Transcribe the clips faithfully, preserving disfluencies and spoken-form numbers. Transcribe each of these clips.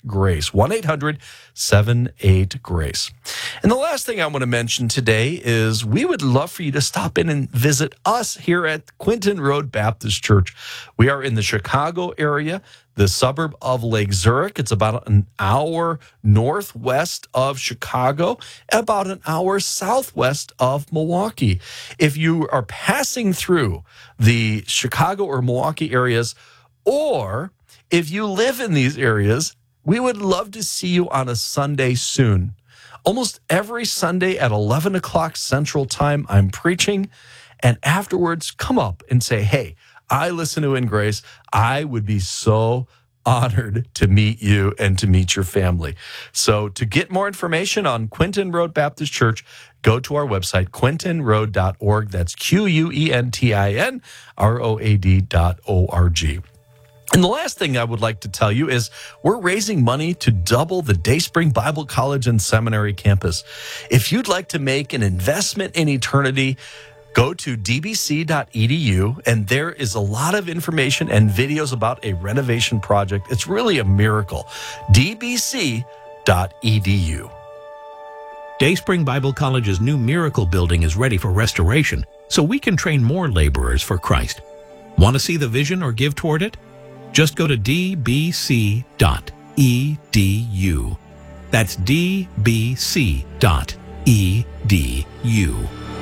GRACE, one eight hundred seven eight GRACE. And the last thing I want to mention today is we would love for you to stop in and visit us here at Quinton Road Baptist Church. We are in the Chicago area, the suburb of Lake Zurich. It's about an hour northwest of Chicago, about an hour southwest of Milwaukee. If you are passing through the Chicago or Milwaukee areas, or if you live in these areas, we would love to see you on a Sunday soon. Almost every Sunday at eleven o'clock Central Time, I'm preaching, and afterwards, come up and say, hey, I listen to In Grace. I would be so honored to meet you and to meet your family. So to get more information on Quinton Road Baptist Church, go to our website, quinton road dot org. That's Q U E N T I N R O A D dot O R G. And the last thing I would like to tell you is we're raising money to double the Dayspring Bible College and Seminary campus. If you'd like to make an investment in eternity, go to d b c dot e d u, and there is a lot of information and videos about a renovation project. It's really a miracle. d b c dot e d u. Dayspring Bible College's new Miracle Building is ready for restoration, so we can train more laborers for Christ. Want to see the vision or give toward it? Just go to d b c dot e d u. That's d b c dot e d u.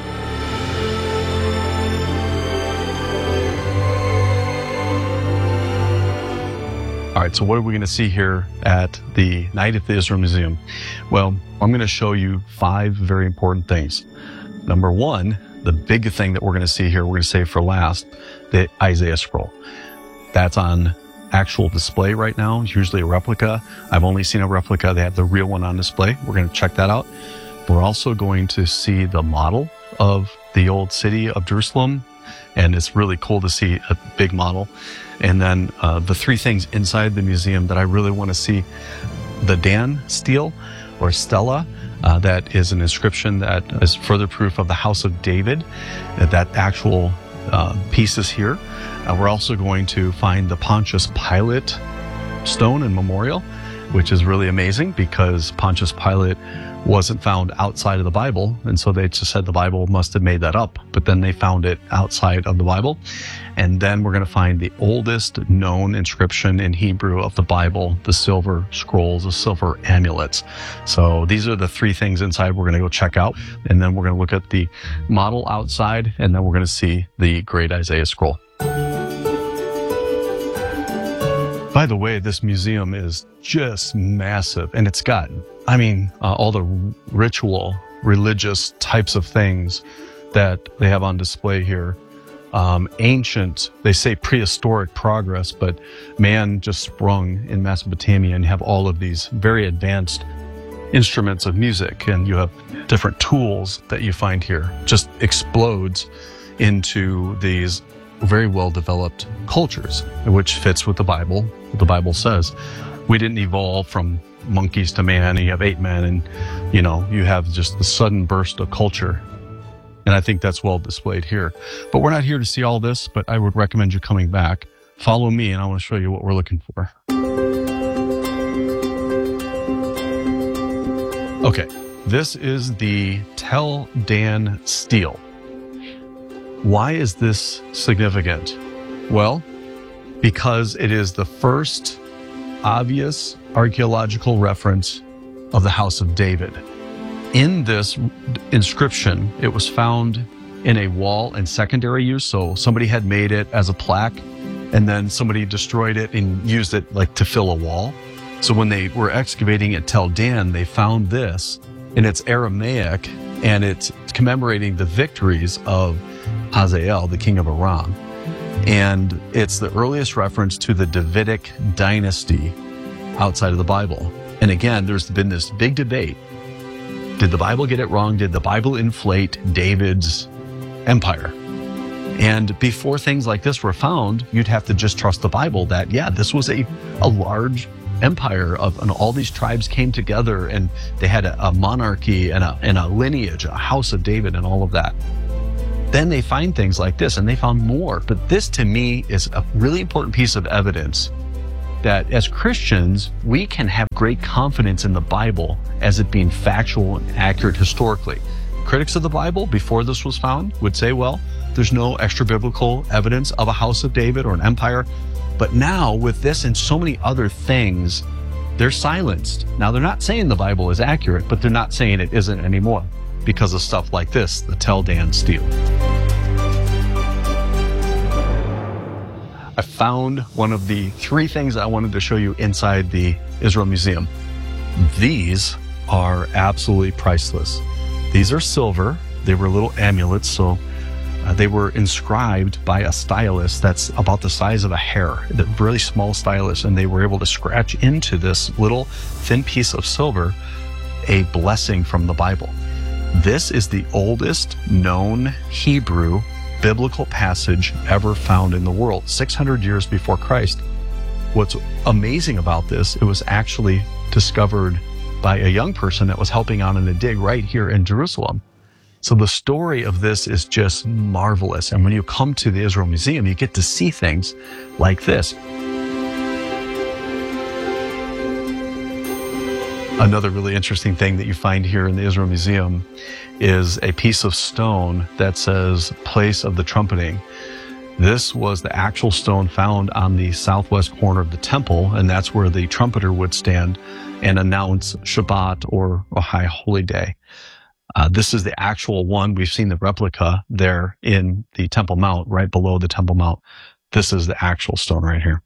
All right, so what are we going to see here at the Night at the Israel Museum? Well, I'm going to show you five very important things. Number one, the big thing that we're going to see here, we're going to save for last, the Isaiah scroll. That's on actual display right now. It's usually a replica. I've only seen a replica. They have the real one on display. We're going to check that out. We're also going to see the model of the old city of Jerusalem, and it's really cool to see a big model. And then uh, the three things inside the museum that I really want to see: the Dan stele or stela, uh, that is an inscription that is further proof of the house of David, that, that actual uh, piece is here. Uh, we're also going to find the Pontius Pilate stone and memorial, which is really amazing because Pontius Pilate wasn't found outside of the Bible, and so they just said the Bible must have made that up, but then they found it outside of the Bible. And then we're going to find the oldest known inscription in Hebrew of the Bible, the silver scrolls, the silver amulets. So these are the three things inside we're going to go check out, and then we're going to look at the model outside, and then we're going to see the great Isaiah scroll. By the way, this museum is just massive, and it's got, I mean, uh, all the ritual, religious types of things that they have on display here. Um, ancient, they say prehistoric progress, but man just sprung in Mesopotamia, and you have all of these very advanced instruments of music, and you have different tools that you find here. Just explodes into these very well-developed cultures, which fits with the Bible. What the Bible says. We didn't evolve from monkeys to man, and you have ape men, and you know, you have just the sudden burst of culture. And I think that's well displayed here. But we're not here to see all this, but I would recommend you coming back. Follow me, and I want to show you what we're looking for. Okay, this is the Tel Dan stele. Why is this significant? Well, because it is the first obvious archaeological reference of the house of David. In this inscription, it was found in a wall in secondary use, so somebody had made it as a plaque, and then somebody destroyed it and used it like to fill a wall. So when they were excavating at Tel Dan, they found this, and it's Aramaic, and it's commemorating the victories of Hazael, the king of Aram. And it's the earliest reference to the Davidic dynasty outside of the Bible. And again, there's been this big debate. Did the Bible get it wrong? Did the Bible inflate David's empire? And before things like this were found, you'd have to just trust the Bible that, yeah, this was a, a large empire of, and all these tribes came together, and they had a, a monarchy and a, and a lineage, a house of David and all of that. Then they find things like this, and they found more. But this, to me, is a really important piece of evidence that as Christians, we can have great confidence in the Bible as it being factual and accurate historically. Critics of the Bible, before this was found, would say, well, there's no extra biblical evidence of a house of David or an empire. But now, with this and so many other things, they're silenced. Now, they're not saying the Bible is accurate, but they're not saying it isn't anymore because of stuff like this, the Tel Dan stele. I found one of the three things I wanted to show you inside the Israel Museum. These are absolutely priceless. These are silver. They were little amulets, so uh, they were inscribed by a stylus that's about the size of a hair, the really small stylus, and they were able to scratch into this little thin piece of silver a blessing from the Bible. This is the oldest known Hebrew biblical passage ever found in the world, six hundred years before Christ. What's amazing about this, it was actually discovered by a young person that was helping out in a dig right here in Jerusalem. So the story of this is just marvelous. And when you come to the Israel Museum, you get to see things like this. Another really interesting thing that you find here in the Israel Museum is a piece of stone that says place of the trumpeting. This was the actual stone found on the southwest corner of the temple, and that's where the trumpeter would stand and announce Shabbat or a high holy day. Uh, this is the actual one. We've seen the replica there in the Temple Mount, right below the Temple Mount. This is the actual stone right here.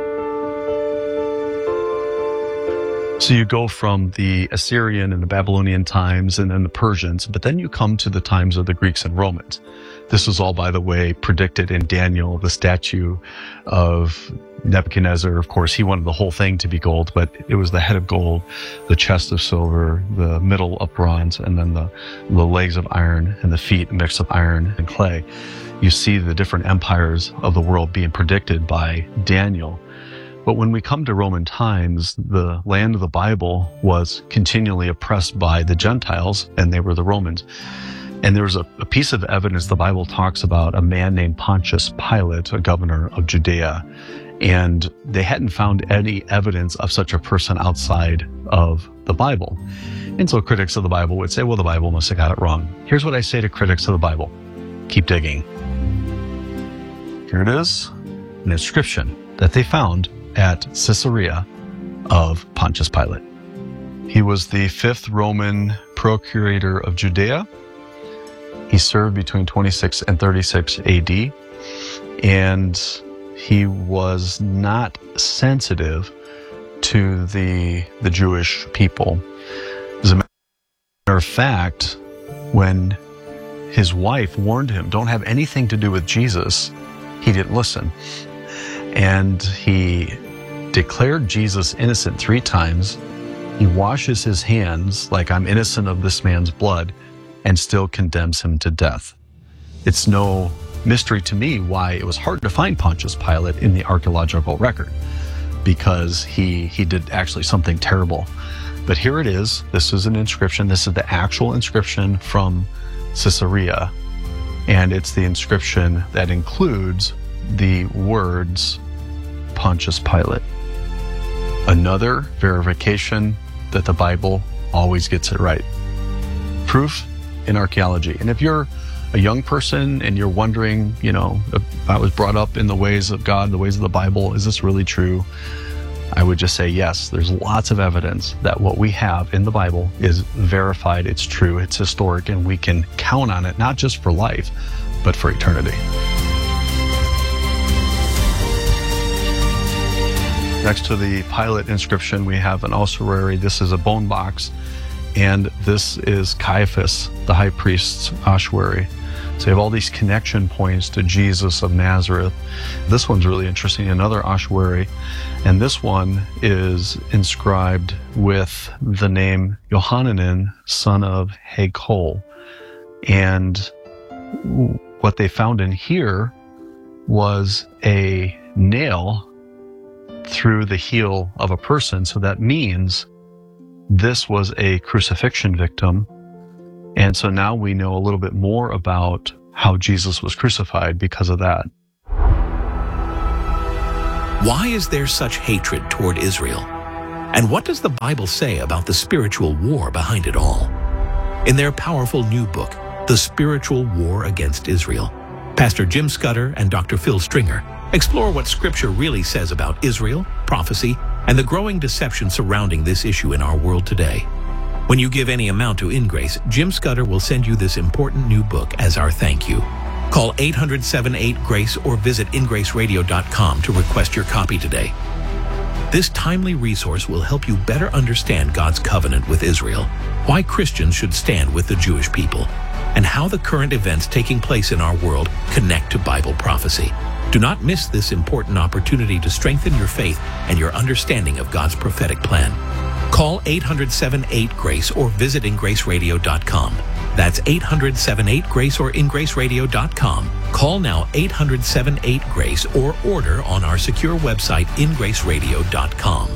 So you go from the Assyrian and the Babylonian times and then the Persians, but then you come to the times of the Greeks and Romans. This was all, by the way, predicted in Daniel, the statue of Nebuchadnezzar. Of course, he wanted the whole thing to be gold, but it was the head of gold, the chest of silver, the middle of bronze, and then the, the legs of iron and the feet mixed of iron and clay. You see the different empires of the world being predicted by Daniel. But when we come to Roman times, the land of the Bible was continually oppressed by the Gentiles, and they were the Romans. And there's a, a piece of evidence the Bible talks about a man named Pontius Pilate, a governor of Judea, and they hadn't found any evidence of such a person outside of the Bible. And so critics of the Bible would say, well, the Bible must have got it wrong. Here's what I say to critics of the Bible. Keep digging. Here it is, an inscription that they found at Caesarea of Pontius Pilate. He was the fifth Roman procurator of Judea. He served between twenty-six and thirty-six A D, and he was not sensitive to the, the Jewish people. As a matter of fact, when his wife warned him, don't have anything to do with Jesus, he didn't listen. And he declared Jesus innocent three times. He washes his hands like I'm innocent of this man's blood and still condemns him to death. It's no mystery to me why it was hard to find Pontius Pilate in the archaeological record, because he, he did actually something terrible. But here it is. This is an inscription. This is the actual inscription from Caesarea. And it's the inscription that includes the words Pontius Pilate. Another verification that the Bible always gets it right. Proof in archaeology. And if you're a young person and you're wondering, you know, if I was brought up in the ways of God, the ways of the Bible, is this really true? I would just say yes. There's lots of evidence that what we have in the Bible is verified, it's true, it's historic, and we can count on it, not just for life, but for eternity. Next to the Pilate inscription, we have an ossuary. This is a bone box, and this is Caiaphas, the high priest's ossuary. So you have all these connection points to Jesus of Nazareth. This one's really interesting, another ossuary, and this one is inscribed with the name Yohanan, son of Hakol. And what they found in here was a nail through the heel of a person. So that means this was a crucifixion victim. And so now we know a little bit more about how Jesus was crucified because of that. Why is there such hatred toward Israel? And what does the Bible say about the spiritual war behind it all? In their powerful new book, The Spiritual War Against Israel, Pastor Jim Scudder and Doctor Phil Stringer explore what Scripture really says about Israel, prophecy, and the growing deception surrounding this issue in our world today. When you give any amount to InGrace, Jim Scudder will send you this important new book as our thank you. Call eight hundred, seven eight, GRACE or visit in grace radio dot com to request your copy today. This timely resource will help you better understand God's covenant with Israel, why Christians should stand with the Jewish people, and how the current events taking place in our world connect to Bible prophecy. Do not miss this important opportunity to strengthen your faith and your understanding of God's prophetic plan. Call eight hundred, seven eight, GRACE or visit in grace radio dot com. That's eight hundred, seven eight, GRACE or in grace radio dot com. Call now eight hundred, seven eight, GRACE or order on our secure website in grace radio dot com.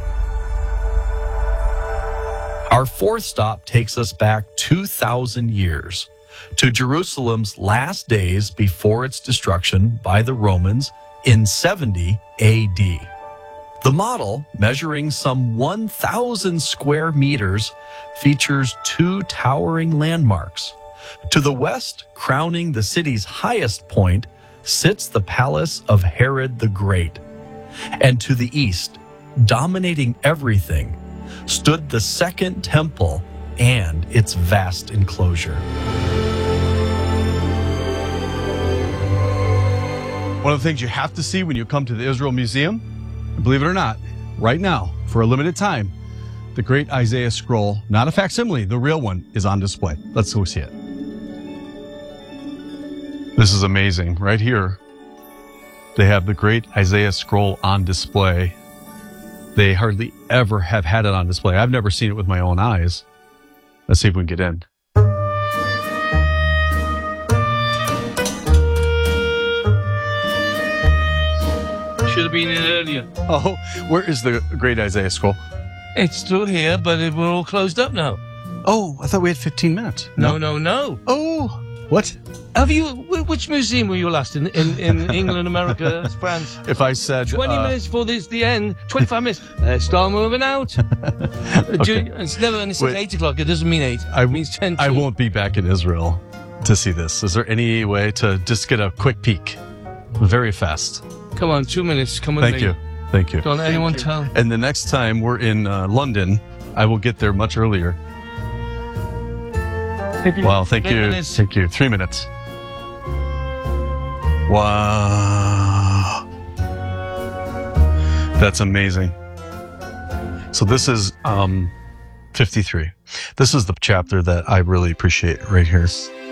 Our fourth stop takes us back two thousand years to Jerusalem's last days before its destruction by the Romans in seventy A D. The model, measuring some one thousand square meters, features two towering landmarks. To the west, crowning the city's highest point, sits the palace of Herod the Great. And to the east, dominating everything, stood the Second Temple and its vast enclosure. One of the things you have to see when you come to the Israel Museum, believe it or not, right now, for a limited time, the Great Isaiah Scroll, not a facsimile, the real one, is on display. Let's go see it. This is amazing. Right here, they have the Great Isaiah Scroll on display. They hardly ever have had it on display. I've never seen it with my own eyes. Let's see if we can get in. Should have been in earlier. Oh, where is the Great Isaiah Scroll? It's still here, but it, we're all closed up now. Oh, I thought we had fifteen minutes. No, no, no. Oh, what? Have you? wh- Which museum were you last in? In, in England, America, France? If I said Twenty uh, minutes before this the end. Twenty-five minutes. Let's start moving out. Okay. It's never. And it says Wait. eight o'clock. It doesn't mean eight. I, It means ten. I to. won't be back in Israel to see this. Is there any way to just get a quick peek? Very fast. Come on, two minutes. Come with Thank me. you. Thank you. Don't let anyone tell. And the next time we're in uh, London, I will get there much earlier. Wow, thank Three you. minutes. Thank you. Three minutes. Wow. That's amazing. So this is um, fifty-three. This is the chapter that I really appreciate right here.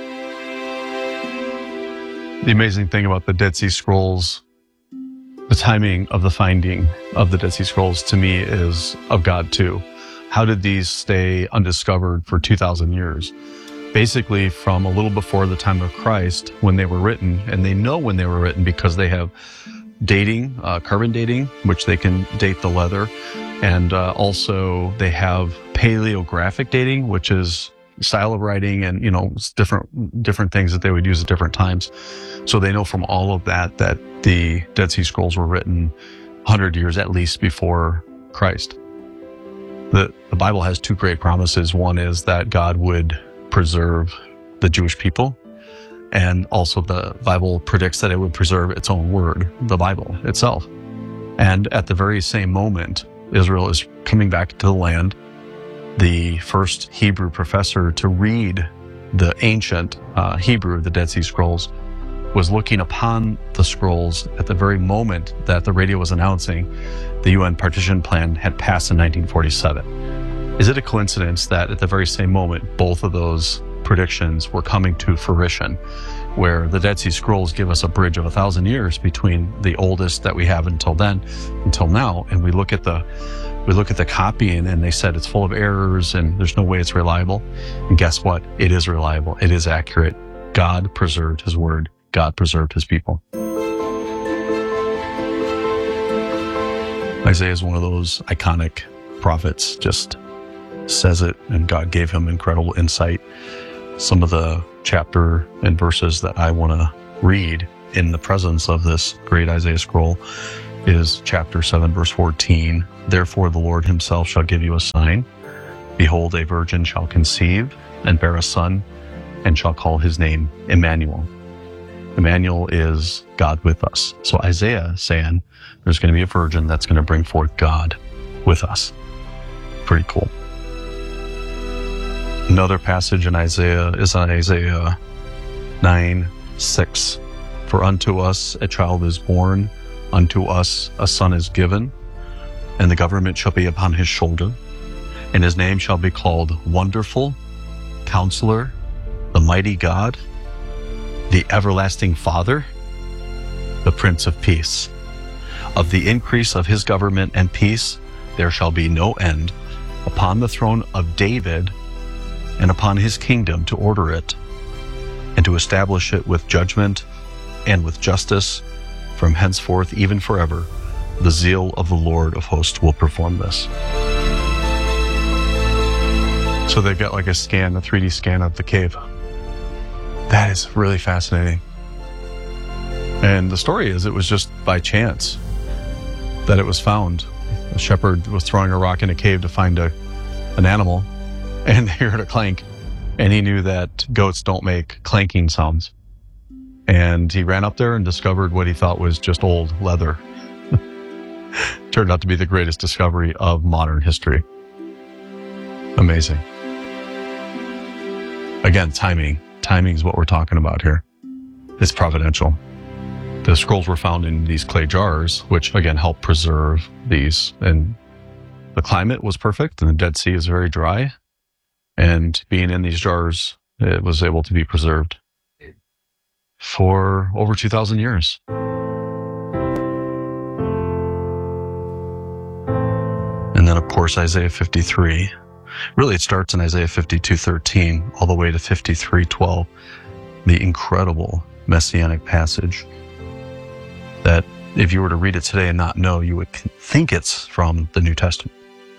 The amazing thing about the Dead Sea Scrolls, the timing of the finding of the Dead Sea Scrolls to me is of God too. How did these stay undiscovered for two thousand years? Basically from a little before the time of Christ when they were written, and they know when they were written because they have dating, uh, carbon dating, which they can date the leather, and uh, also they have paleographic dating, which is style of writing and, you know, different different things that they would use at different times. So they know from all of that that the Dead Sea Scrolls were written one hundred years at least before Christ. The, the Bible has two great promises. One is that God would preserve the Jewish people, and also the Bible predicts that it would preserve its own word, the Bible itself. And at the very same moment, Israel is coming back to the land. The first Hebrew professor to read the ancient uh, Hebrew, the Dead Sea Scrolls, was looking upon the scrolls at the very moment that the radio was announcing the U N partition plan had passed in nineteen forty-seven. Is it a coincidence that at the very same moment, both of those predictions were coming to fruition, where the Dead Sea Scrolls give us a bridge of a thousand years between the oldest that we have until then, until now, and we look at the we look at the copying and they said it's full of errors and there's no way it's reliable. And guess what? It is reliable. It is accurate. God preserved his word. God preserved his people. Isaiah is one of those iconic prophets, just says it, and God gave him incredible insight. Some of the chapter and verses that I want to read in the presence of this great Isaiah scroll is chapter seven, verse fourteen. Therefore the Lord himself shall give you a sign. Behold, a virgin shall conceive and bear a son, and shall call his name Emmanuel. Emmanuel is God with us. So Isaiah is saying there's going to be a virgin that's going to bring forth God with us. Pretty cool. Another passage in Isaiah is on Isaiah nine, six. For unto us a child is born, unto us a son is given, and the government shall be upon his shoulder, and his name shall be called Wonderful, Counselor, the Mighty God, the Everlasting Father, the Prince of Peace. Of the increase of his government and peace there shall be no end, upon the throne of David and upon his kingdom, to order it and to establish it with judgment and with justice from henceforth even forever. The zeal of the Lord of hosts will perform this. So they've got like a scan, a three D scan of the cave. That is really fascinating. And the story is it was just by chance that it was found. A shepherd was throwing a rock in a cave to find a, an animal, and they heard a clank, and he knew that goats don't make clanking sounds. And he ran up there and discovered what he thought was just old leather. Turned out to be the greatest discovery of modern history. Amazing. Again, timing. Timing is what we're talking about here. It's providential. The scrolls were found in these clay jars, which again help preserve these. And the climate was perfect, and the Dead Sea is very dry. And being in these jars, it was able to be preserved for over two thousand years. And then, of course, Isaiah fifty-three. Really, it starts in Isaiah fifty-two thirteen all the way to fifty-three twelve, the incredible messianic passage that if you were to read it today and not know, you would think it's from the New Testament.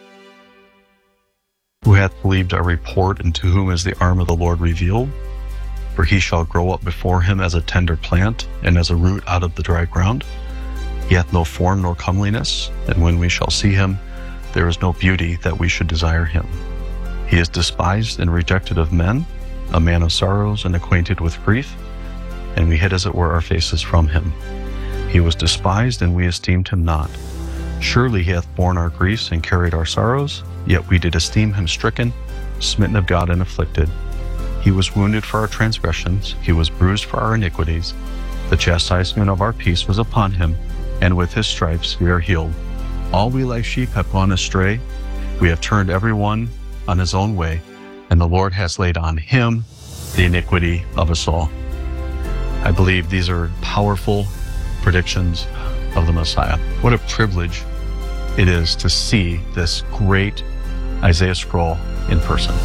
Who hath believed our report, and to whom is the arm of the Lord revealed? For he shall grow up before him as a tender plant, and as a root out of the dry ground. He hath no form nor comeliness, and when we shall see him, there is no beauty that we should desire him. He is despised and rejected of men, a man of sorrows and acquainted with grief, and we hid as it were our faces from him. He was despised, and we esteemed him not. Surely he hath borne our griefs and carried our sorrows, yet we did esteem him stricken, smitten of God, and afflicted. He was wounded for our transgressions, he was bruised for our iniquities. The chastisement of our peace was upon him, and with his stripes we are healed. All we like sheep have gone astray, we have turned every one on his own way, and the Lord has laid on him the iniquity of us all. I believe these are powerful predictions of the Messiah. What a privilege it is to see this great Isaiah scroll in person.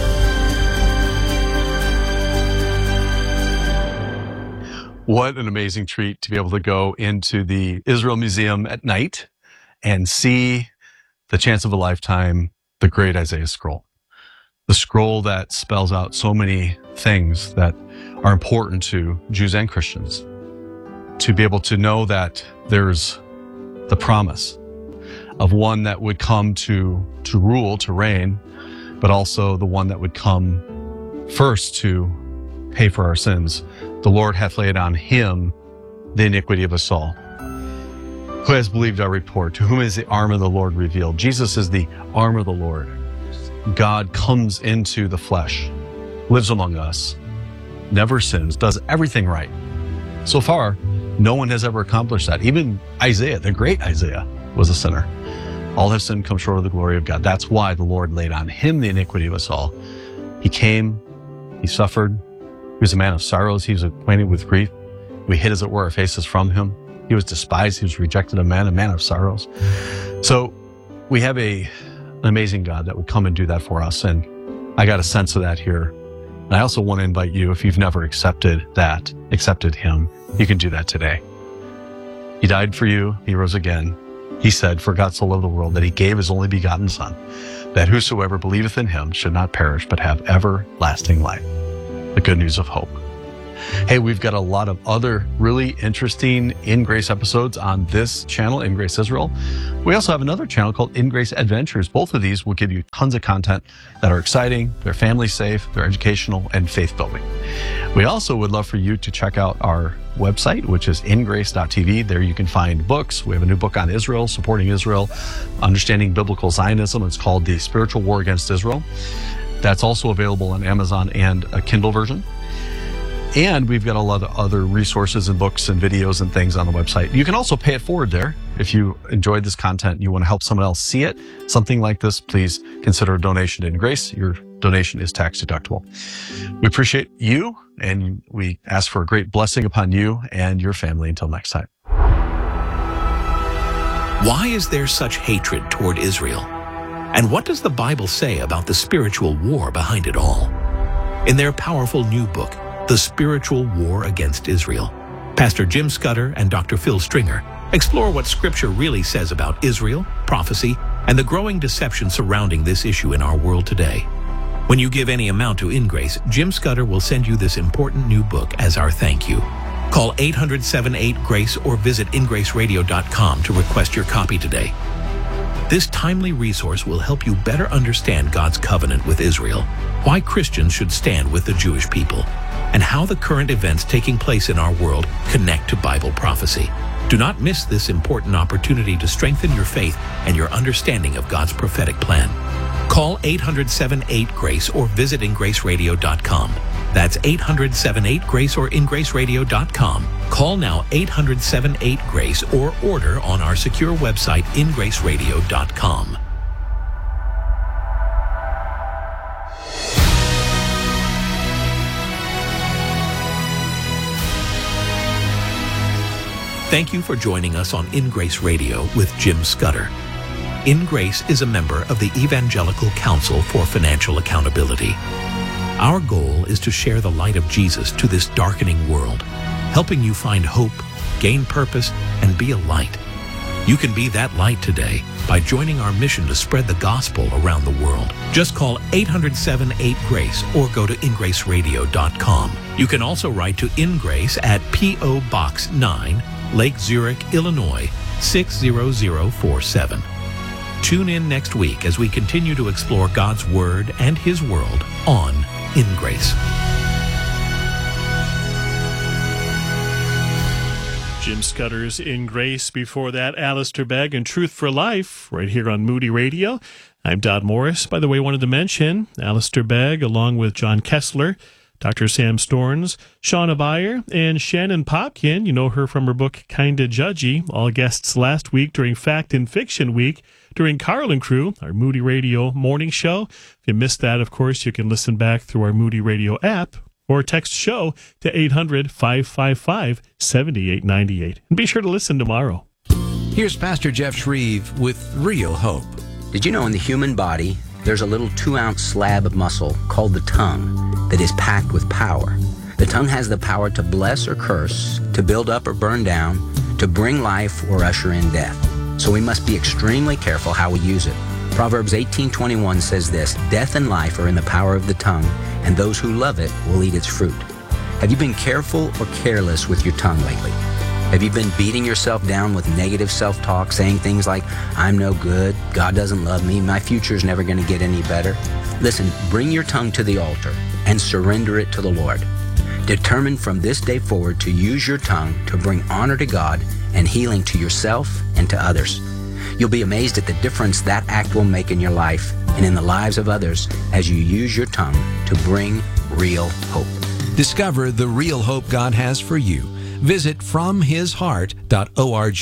What an amazing treat to be able to go into the Israel Museum at night and see the chance of a lifetime, the great Isaiah scroll. The scroll that spells out so many things that are important to Jews and Christians. To be able to know that there's the promise of one that would come to, to rule, to reign, but also the one that would come first to pay for our sins. The Lord hath laid on him the iniquity of us all. Who has believed our report? To whom is the arm of the Lord revealed? Jesus is the arm of the Lord. God comes into the flesh, lives among us, never sins, does everything right. So far, no one has ever accomplished that. Even Isaiah, the great Isaiah, was a sinner. All have sinned, come short of the glory of God. That's why the Lord laid on him the iniquity of us all. He came, he suffered, he was a man of sorrows, he was acquainted with grief. We hid as it were our faces from him. He was despised, he was rejected of men, a man of sorrows. So we have a, an amazing God that would come and do that for us. And I got a sense of that here. And I also want to invite you, if you've never accepted that, accepted him, you can do that today. He died for you, he rose again. He said, for God so loved the world that he gave his only begotten Son, that whosoever believeth in him should not perish, but have everlasting life. The good news of hope. Hey, we've got a lot of other really interesting In Grace episodes on this channel, In Grace Israel. We also have another channel called In Grace Adventures. Both of these will give you tons of content that are exciting, they're family safe, they're educational, and faith building. We also would love for you to check out our website, which is in grace dot t v. There you can find books. We have a new book on Israel, supporting Israel, understanding biblical Zionism. It's called The Spiritual War Against Israel. That's also available on Amazon and a Kindle version. And we've got a lot of other resources and books and videos and things on the website. You can also pay it forward there. If you enjoyed this content and you want to help someone else see it, something like this, please consider a donation to In Grace. Your donation is tax deductible. We appreciate you, and we ask for a great blessing upon you and your family. Until next time. Why is there such hatred toward Israel? And what does the Bible say about the spiritual war behind it all? In their powerful new book, The Spiritual War Against Israel, Pastor Jim Scudder and Doctor Phil Stringer explore what Scripture really says about Israel, prophecy, and the growing deception surrounding this issue in our world today. When you give any amount to In Grace, Jim Scudder will send you this important new book as our thank you. Call eight hundred, seven eight, GRACE or visit in grace radio dot com to request your copy today. This timely resource will help you better understand God's covenant with Israel, why Christians should stand with the Jewish people, and how the current events taking place in our world connect to Bible prophecy. Do not miss this important opportunity to strengthen your faith and your understanding of God's prophetic plan. Call eight hundred, seven eight, GRACE or visit in grace radio dot com. That's eight hundred, seven eight, GRACE or in grace radio dot com. Call now eight hundred, seven eight, GRACE or order on our secure website in grace radio dot com. Thank you for joining us on In Grace Radio with Jim Scudder. In Grace is a member of the Evangelical Council for Financial Accountability. Our goal is to share the light of Jesus to this darkening world, helping you find hope, gain purpose, and be a light. You can be that light today by joining our mission to spread the gospel around the world. Just call eight hundred, seven eight, GRACE or go to in grace radio dot com. You can also write to In Grace at P O Box nine, Lake Zurich, Illinois, six zero zero four seven. Tune in next week as we continue to explore God's Word and His world on In Grace. Jim Scudder's In Grace. Before that, Alistair Begg and Truth for Life, right here on Moody Radio. I'm Dodd Morris. By the way, wanted to mention Alistair Begg, along with John Kessler, Doctor Sam Storns, Shauna Beyer, and Shannon Popkin. You know her from her book, Kinda Judgy. All guests last week during Fact and Fiction Week during Carl and Crew, our Moody Radio morning show. If you missed that, of course, you can listen back through our Moody Radio app or text show to eight hundred, five five five, seven eight nine eight. And be sure to listen tomorrow. Here's Pastor Jeff Shreve with Real Hope. Did you know in the human body, there's a little two-ounce slab of muscle called the tongue that is packed with power? The tongue has the power to bless or curse, to build up or burn down, to bring life or usher in death. So we must be extremely careful how we use it. Proverbs eighteen twenty-one says this, "Death and life are in the power of the tongue, and those who love it will eat its fruit." Have you been careful or careless with your tongue lately? Have you been beating yourself down with negative self-talk, saying things like, "I'm no good, God doesn't love me, my future's never going to get any better"? Listen, bring your tongue to the altar and surrender it to the Lord. Determine from this day forward to use your tongue to bring honor to God and healing to yourself and to others. You'll be amazed at the difference that act will make in your life and in the lives of others as you use your tongue to bring real hope. Discover the real hope God has for you. Visit from his heart dot org.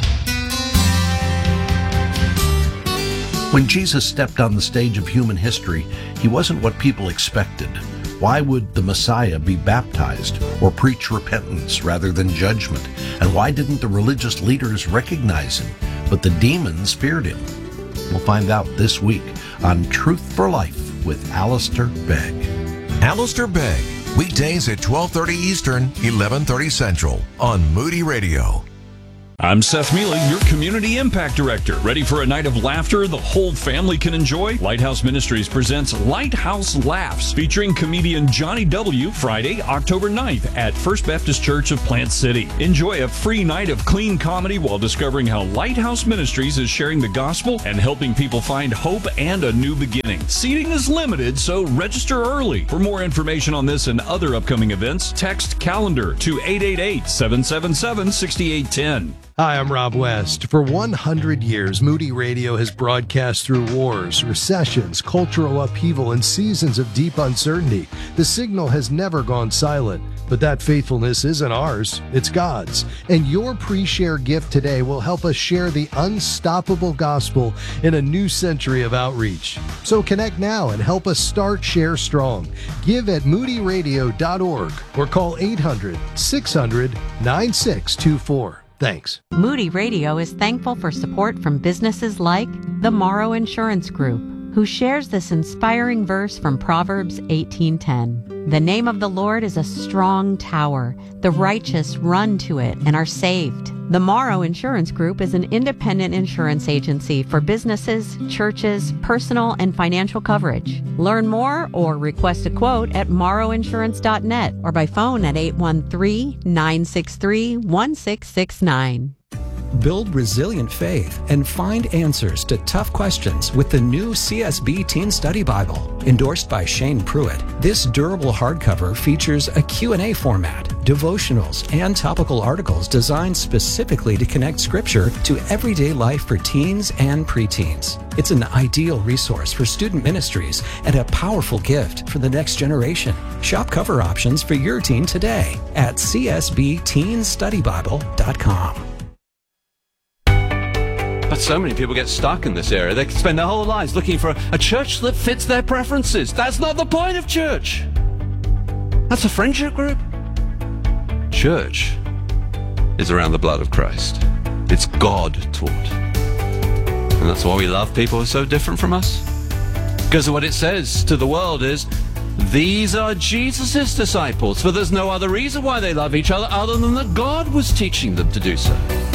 When Jesus stepped on the stage of human history, he wasn't what people expected. Why would the Messiah be baptized or preach repentance rather than judgment? And why didn't the religious leaders recognize him, but the demons feared him? We'll find out this week on Truth for Life with Alistair Begg. Alistair Begg, weekdays at twelve thirty Eastern, eleven thirty Central on Moody Radio. I'm Seth Mealy, your Community Impact Director. Ready for a night of laughter the whole family can enjoy? Lighthouse Ministries presents Lighthouse Laughs, featuring comedian Johnny W. Friday, October ninth at First Baptist Church of Plant City. Enjoy a free night of clean comedy while discovering how Lighthouse Ministries is sharing the gospel and helping people find hope and a new beginning. Seating is limited, so register early. For more information on this and other upcoming events, text calendar to eight eight eight, seven seven seven, six eight one zero. Hi, I'm Rob West. For one hundred years, Moody Radio has broadcast through wars, recessions, cultural upheaval, and seasons of deep uncertainty. The signal has never gone silent, but that faithfulness isn't ours, it's God's. And your pre-share gift today will help us share the unstoppable gospel in a new century of outreach. So connect now and help us start Share Strong. Give at moody radio dot org or call eight hundred, six hundred, nine six two four. Thanks. Moody Radio is thankful for support from businesses like the Morrow Insurance Group, who shares this inspiring verse from Proverbs eighteen ten. The name of the Lord is a strong tower. The righteous run to it and are saved. The Morrow Insurance Group is an independent insurance agency for businesses, churches, personal and financial coverage. Learn more or request a quote at morrow insurance dot net or by phone at eight one three, nine six three, one six six nine. Build resilient faith and find answers to tough questions with the new C S B Teen Study Bible. Endorsed by Shane Pruitt, this durable hardcover features a Q and A format, devotionals, and topical articles designed specifically to connect Scripture to everyday life for teens and preteens. It's an ideal resource for student ministries and a powerful gift for the next generation. Shop cover options for your teen today at c s b teen study bible dot com. But so many people get stuck in this area. They spend their whole lives looking for a church that fits their preferences. That's not the point of church. That's a friendship group. Church is around the blood of Christ. It's God taught. And that's why we love people who are so different from us. Because what it says to the world is, these are Jesus' disciples, for there's no other reason why they love each other other than that God was teaching them to do so.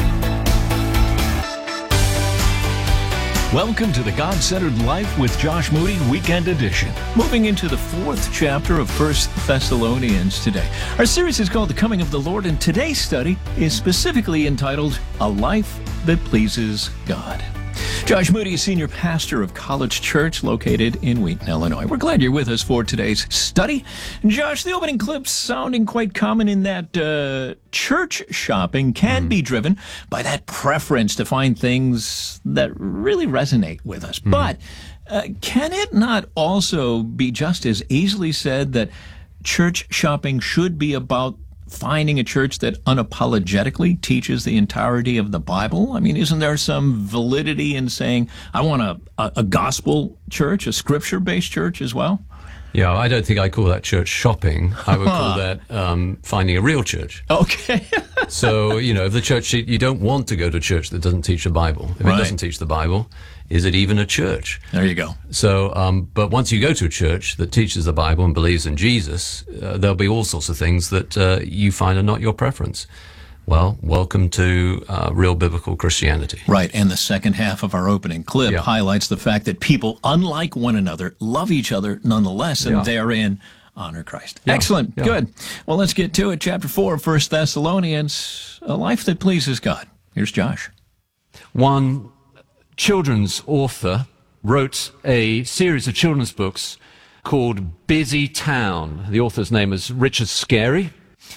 Welcome to the God-Centered Life with Josh Moody Weekend Edition. Moving into the fourth chapter of First Thessalonians today. Our series is called The Coming of the Lord, and today's study is specifically entitled A Life That Pleases God. Josh Moody is senior pastor of College Church located in Wheaton, Illinois. We're glad you're with us for today's study. Josh, the opening clip's sounding quite common in that uh, church shopping can mm. be driven by that preference to find things that really resonate with us. Mm. But uh, can it not also be just as easily said that church shopping should be about finding a church that unapologetically teaches the entirety of the Bible? I mean, isn't there some validity in saying, I want a, a, a gospel church, a scripture-based church as well? Yeah, I don't think I call that church shopping. I would call that um, finding a real church. Okay. So, you know, if the church, you don't want to go to a church that doesn't teach the Bible. If right. it doesn't teach the Bible, is it even a church? There you go. So, um, but once you go to a church that teaches the Bible and believes in Jesus, uh, there'll be all sorts of things that uh, you find are not your preference. Well, welcome to uh, real biblical Christianity. Right, and the second half of our opening clip yeah. highlights the fact that people, unlike one another, love each other nonetheless, and yeah. therein honor Christ. Yeah. Excellent, yeah. Good. Well, let's get to it. Chapter four of First Thessalonians, A Life That Pleases God. Here's Josh. One children's author wrote a series of children's books called Busy Town. The author's name is Richard Scarry.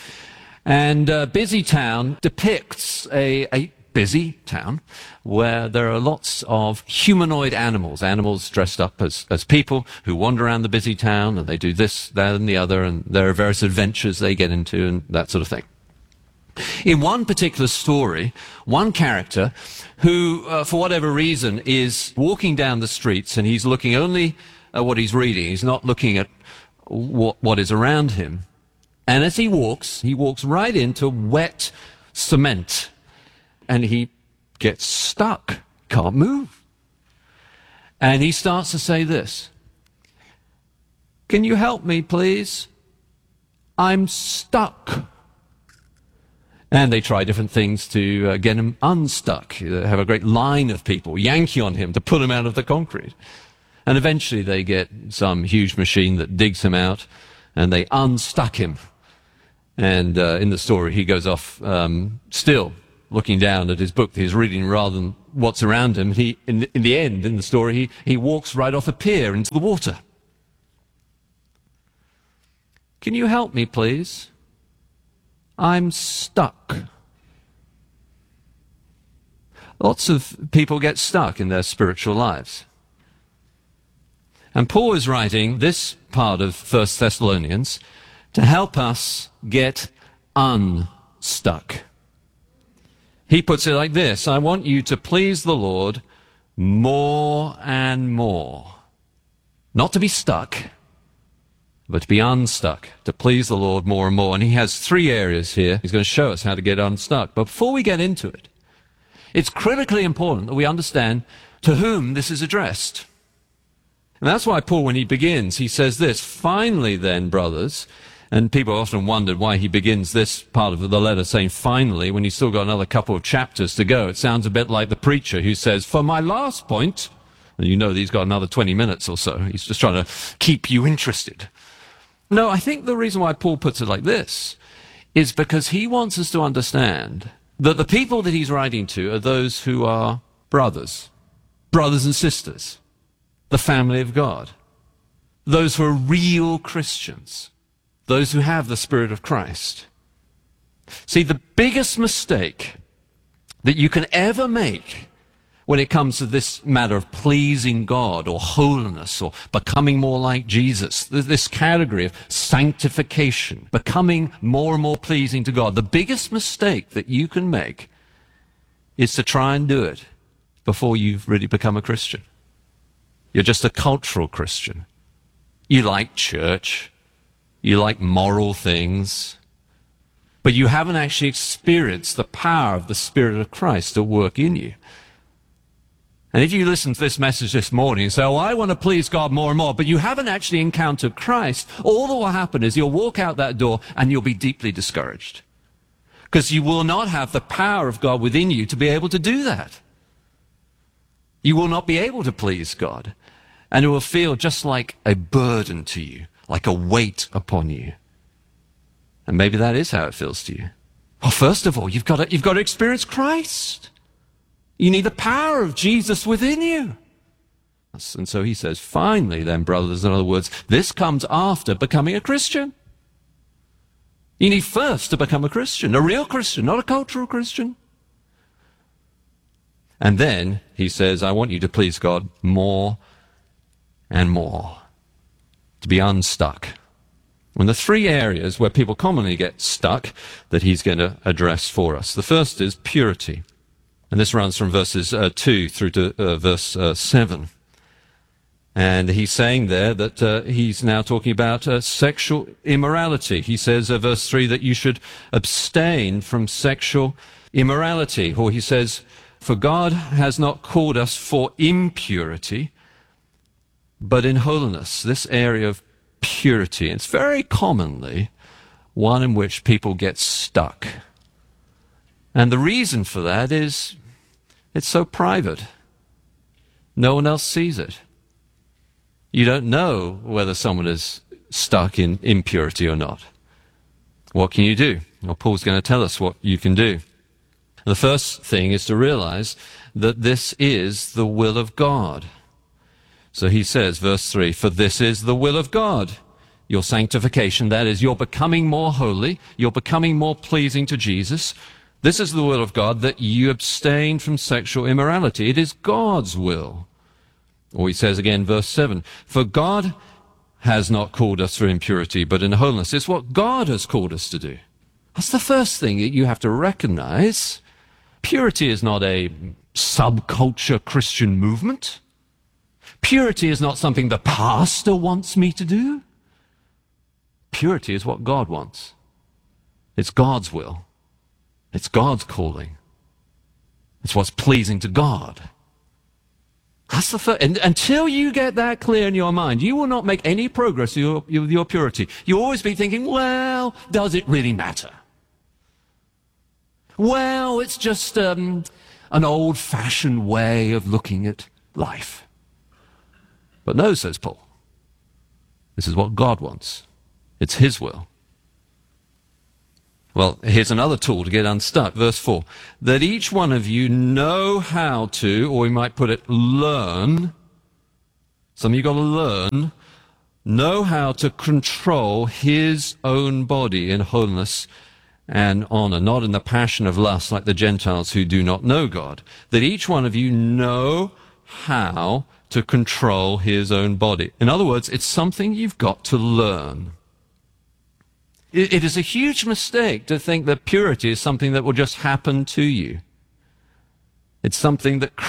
And uh, Busy Town depicts a, a busy town where there are lots of humanoid animals, animals dressed up as, as people who wander around the busy town, and they do this, that, and the other, and there are various adventures they get into and that sort of thing. In one particular story, one character who, uh, for whatever reason, is walking down the streets and he's looking only at what he's reading. He's not looking at what, what is around him. And as he walks, he walks right into wet cement. And he gets stuck, can't move. And he starts to say this, "Can you help me, please? I'm stuck." And they try different things to uh, get him unstuck. They have a great line of people yanking on him to pull him out of the concrete. And eventually they get some huge machine that digs him out, and they unstuck him. And uh, in the story, he goes off um, still looking down at his book that he's reading rather than what's around him. He, in, in the end, in the story, he, he walks right off a pier into the water. Can you help me, please? I'm stuck. Lots of people get stuck in their spiritual lives. And Paul is writing this part of First Thessalonians to help us get unstuck. He puts it like this: I want you to please the Lord more and more. Not to be stuck, but to be unstuck, to please the Lord more and more. And he has three areas here. He's going to show us how to get unstuck. But before we get into it, it's critically important that we understand to whom this is addressed. And that's why Paul, when he begins, he says this: finally then, brothers. And people often wondered why he begins this part of the letter saying finally when he's still got another couple of chapters to go. It sounds a bit like the preacher who says, for my last point, and you know that he's got another twenty minutes or so. He's just trying to keep you interested. No, I think the reason why Paul puts it like this is because he wants us to understand that the people that he's writing to are those who are brothers, brothers and sisters, the family of God, those who are real Christians, those who have the Spirit of Christ. See, the biggest mistake that you can ever make when it comes to this matter of pleasing God or holiness or becoming more like Jesus, this category of sanctification, becoming more and more pleasing to God, the biggest mistake that you can make is to try and do it before you've really become a Christian. You're just a cultural Christian. You like church. You like moral things. But you haven't actually experienced the power of the Spirit of Christ at work in you. And if you listen to this message this morning and say, oh, I want to please God more and more, but you haven't actually encountered Christ, all that will happen is you'll walk out that door and you'll be deeply discouraged. Because you will not have the power of God within you to be able to do that. You will not be able to please God. And it will feel just like a burden to you, like a weight upon you. And maybe that is how it feels to you. Well, first of all, you've got to, you've got to experience Christ. You need the power of Jesus within you. And so he says, finally then, brothers, in other words, this comes after becoming a Christian. You need first to become a Christian, a real Christian, not a cultural Christian. And then he says, I want you to please God more and more, to be unstuck. And the three areas where people commonly get stuck that he's going to address for us. The first is purity. And this runs from verses uh, two through to uh, verse uh, seven. And he's saying there that uh, he's now talking about uh, sexual immorality. He says, uh, verse three, that you should abstain from sexual immorality. Or he says, for God has not called us for impurity, but in holiness. This area of purity, it's very commonly one in which people get stuck. And the reason for that is it's so private. No one else sees it. You don't know whether someone is stuck in impurity or not. What can you do? Well, Paul's going to tell us what you can do. The first thing is to realize that this is the will of God. So he says, verse three, for this is the will of God, your sanctification. That is, you're becoming more holy. You're becoming more pleasing to Jesus. This is the will of God, that you abstain from sexual immorality. It is God's will. Or he says again, verse seven, for God has not called us for impurity, but in holiness. It's what God has called us to do. That's the first thing that you have to recognize. Purity is not a subculture Christian movement. Purity is not something the pastor wants me to do. Purity is what God wants. It's God's will. It's God's calling. It's what's pleasing to God. That's the first. And until you get that clear in your mind, you will not make any progress with your, with your purity. You'll always be thinking, well, does it really matter? Well, it's just um, an old-fashioned way of looking at life. But no, says Paul. This is what God wants. It's his will. Well, here's another tool to get unstuck. Verse four. That each one of you know how to, or we might put it, learn. Some of you got to learn. Know how to control his own body in holiness and honor, not in the passion of lust like the Gentiles who do not know God. That each one of you know how to control his own body. In other words, it's something you've got to learn. It, it is a huge mistake to think that purity is something that will just happen to you. It's something that